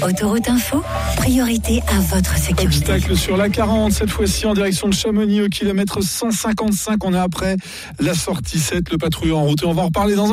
Autoroute Info, priorité à votre sécurité. Obstacle sur la 40, cette fois-ci en direction de Chamonix au kilomètre 155. On est après la sortie 7, le patrouilleur en route. Et on va en reparler dans un